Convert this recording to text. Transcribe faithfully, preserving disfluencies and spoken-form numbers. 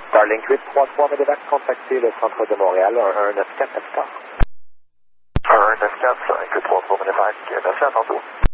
Starlink huit trois trois, Medevac, contactez le centre de Montréal, un un neuf quatre, à plus tard. un neuf quatre cinq trois trois Medevac, merci, à tantôt.